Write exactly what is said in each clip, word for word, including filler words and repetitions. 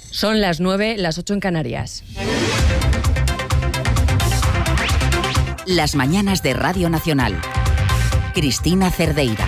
Son las nueve, las ocho en Canarias. Las mañanas de Radio Nacional. Cristina Cerdeira.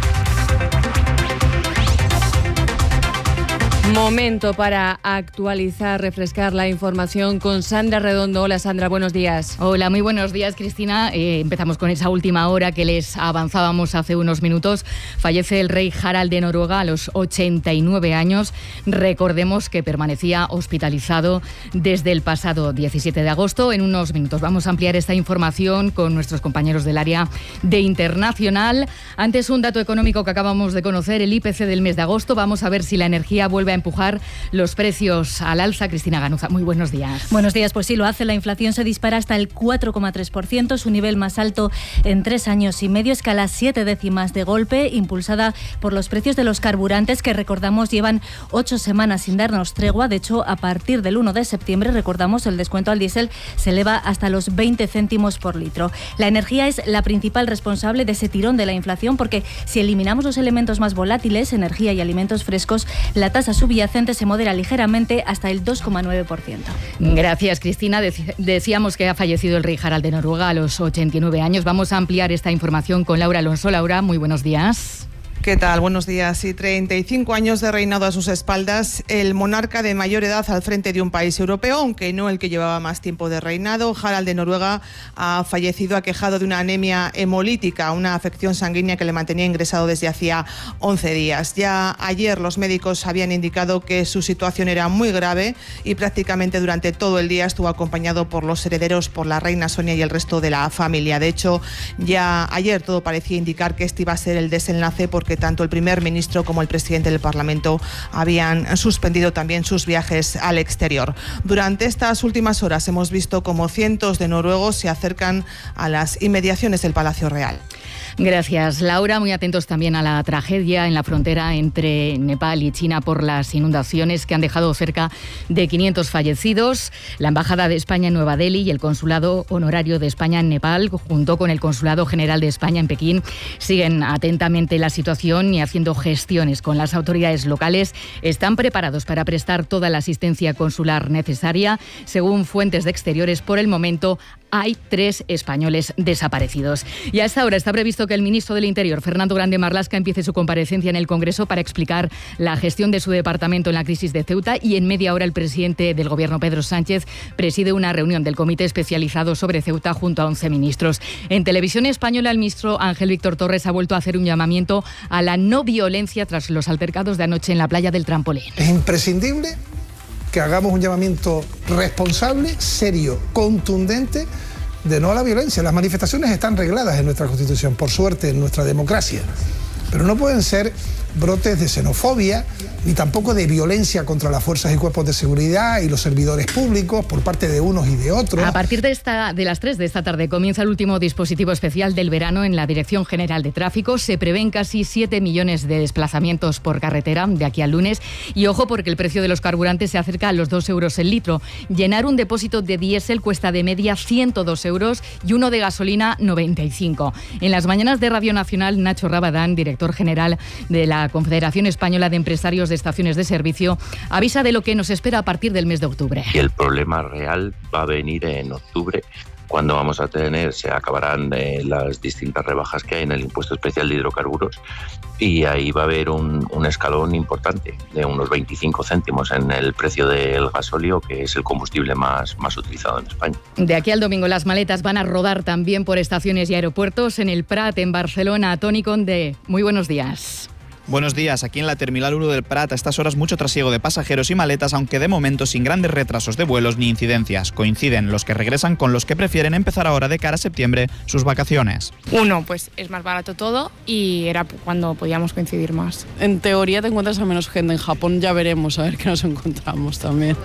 Momento para actualizar, refrescar la información con Sandra Redondo. Hola Sandra, buenos días. Hola, muy buenos días Cristina. Eh, empezamos con esa última hora que les avanzábamos hace unos minutos. Fallece el rey Harald de Noruega a los ochenta y nueve años. Recordemos que permanecía hospitalizado desde el pasado diecisiete de agosto. En unos minutos vamos a ampliar esta información con nuestros compañeros del área de internacional. Antes, un dato económico que acabamos de conocer, el I P C del mes de agosto. Vamos a ver si la energía vuelve a empujar los precios al alza. Cristina Ganuza, muy buenos días. Buenos días, pues sí, lo hace. La inflación se dispara hasta el cuatro coma tres por ciento, su nivel más alto en tres años y medio, escala siete décimas de golpe, impulsada por los precios de los carburantes que, recordamos, llevan ocho semanas sin darnos tregua. De hecho, a partir del uno de septiembre, recordamos, el descuento al diésel se eleva hasta los veinte céntimos por litro. La energía es la principal responsable de ese tirón de la inflación, porque si eliminamos los elementos más volátiles, energía y alimentos frescos, la tasa subyacente se modera ligeramente hasta el dos coma nueve por ciento. Gracias, Cristina. Dec- decíamos que ha fallecido el rey Harald de Noruega a los ochenta y nueve años. Vamos a ampliar esta información con Laura Alonso. Laura, muy buenos días. ¿Qué tal? Buenos días. Y treinta y cinco años de reinado a sus espaldas, el monarca de mayor edad al frente de un país europeo, aunque no el que llevaba más tiempo de reinado. Harald de Noruega ha fallecido aquejado de una anemia hemolítica, una afección sanguínea que le mantenía ingresado desde hacía once días. Ya ayer los médicos habían indicado que su situación era muy grave y prácticamente durante todo el día estuvo acompañado por los herederos, por la reina Sonia y el resto de la familia. De hecho, ya ayer todo parecía indicar que este iba a ser el desenlace, porque tanto el primer ministro como el presidente del Parlamento habían suspendido también sus viajes al exterior. Durante estas últimas horas hemos visto cómo cientos de noruegos se acercan a las inmediaciones del Palacio Real. Gracias, Laura. Muy atentos también a la tragedia en la frontera entre Nepal y China por las inundaciones que han dejado cerca de quinientos fallecidos. La Embajada de España en Nueva Delhi y el Consulado Honorario de España en Nepal, junto con el Consulado General de España en Pekín, siguen atentamente la situación y haciendo gestiones con las autoridades locales. Están preparados para prestar toda la asistencia consular necesaria. Según fuentes de exteriores, por el momento hay tres españoles desaparecidos. Y a esta hora está previsto que el ministro del Interior, Fernando Grande Marlaska, empiece su comparecencia en el Congreso para explicar la gestión de su departamento en la crisis de Ceuta, y en media hora el presidente del Gobierno, Pedro Sánchez, preside una reunión del comité especializado sobre Ceuta junto a once ministros. En Televisión Española, el ministro Ángel Víctor Torres ha vuelto a hacer un llamamiento a la no violencia tras los altercados de anoche en la playa del Trampolín. Es imprescindible que hagamos un llamamiento responsable, serio, contundente, de no a la violencia. Las manifestaciones están regladas en nuestra Constitución, por suerte, en nuestra democracia, pero no pueden ser brotes de xenofobia ni tampoco de violencia contra las fuerzas y cuerpos de seguridad y los servidores públicos por parte de unos y de otros. A partir de, esta, de las tres de esta tarde comienza el último dispositivo especial del verano en la Dirección General de Tráfico. Se prevén casi siete millones de desplazamientos por carretera de aquí al lunes. Y ojo, porque el precio de los carburantes se acerca a los dos euros el litro. Llenar un depósito de diésel cuesta de media ciento dos euros y uno de gasolina noventa y cinco. En las mañanas de Radio Nacional, Nacho Rabadán, director general de la Confederación Española de Empresarios de Estaciones de Servicio, avisa de lo que nos espera a partir del mes de octubre. Y el problema real va a venir en octubre, cuando vamos a tener, se acabarán eh, las distintas rebajas que hay en el impuesto especial de hidrocarburos, y ahí va a haber un, un escalón importante de unos veinticinco céntimos en el precio del gasóleo, que es el combustible más, más utilizado en España. De aquí al domingo las maletas van a rodar también por estaciones y aeropuertos. En el Prat, en Barcelona, Toni Conde, muy buenos días. Buenos días. Aquí en la Terminal uno del Prat a estas horas mucho trasiego de pasajeros y maletas, aunque de momento sin grandes retrasos de vuelos ni incidencias. Coinciden los que regresan con los que prefieren empezar ahora de cara a septiembre sus vacaciones. Uno, pues es más barato todo y era cuando podíamos coincidir más. En teoría te encuentras a menos gente. En Japón ya veremos a ver qué nos encontramos también.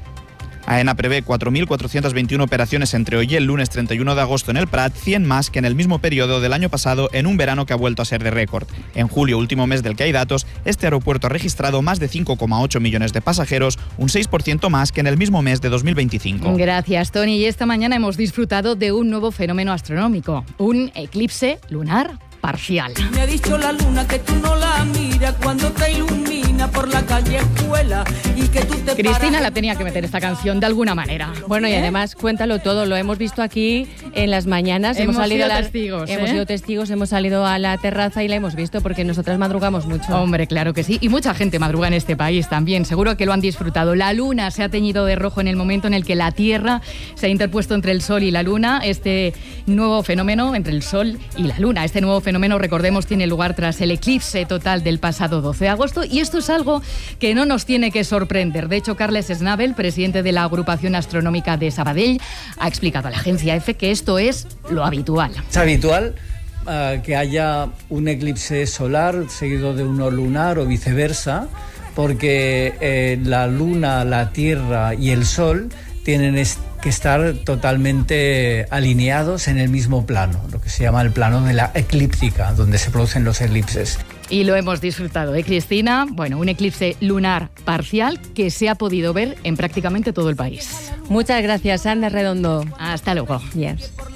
AENA prevé cuatro mil cuatrocientas veintiuno operaciones entre hoy y el lunes treinta y uno de agosto en el Prat, cien más que en el mismo periodo del año pasado, en un verano que ha vuelto a ser de récord. En julio, último mes del que hay datos, este aeropuerto ha registrado más de cinco coma ocho millones de pasajeros, un seis por ciento más que en el mismo mes de dos mil veinticinco. Gracias, Tony. Y esta mañana hemos disfrutado de un nuevo fenómeno astronómico, un eclipse lunar parcial. Me ha dicho la luna que tú no la miras cuando te ilumina. camina por la callejuela y que tú te Cristina paras... la tenía que meter esta canción de alguna manera. Bueno, y ¿Eh? además cuéntalo todo, lo hemos visto aquí en las mañanas. Hemos salido sido a la, testigos, Hemos ¿eh? sido testigos, hemos salido a la terraza y la hemos visto porque nosotras madrugamos mucho. Hombre, claro que sí. Y mucha gente madruga en este país también. Seguro que lo han disfrutado. La luna se ha teñido de rojo en el momento en el que la Tierra se ha interpuesto entre el Sol y la Luna. Este nuevo fenómeno entre el Sol y la Luna. Este nuevo fenómeno, recordemos, tiene lugar tras el eclipse total del pasado doce de agosto. Y esto es algo que no nos tiene que sorprender. De hecho, Carles Snabel, presidente de la Agrupación Astronómica de Sabadell, ha explicado a la agencia EFE que esto es lo habitual. Es habitual uh, que haya un eclipse solar seguido de uno lunar o viceversa, porque eh, la Luna, la Tierra y el Sol tienen est- que estar totalmente alineados en el mismo plano, lo que se llama el plano de la eclíptica, donde se producen los eclipses. Y lo hemos disfrutado, ¿eh, Cristina? Bueno, un eclipse lunar parcial que se ha podido ver en prácticamente todo el país. Muchas gracias, Sandra Redondo. Hasta luego. Yes.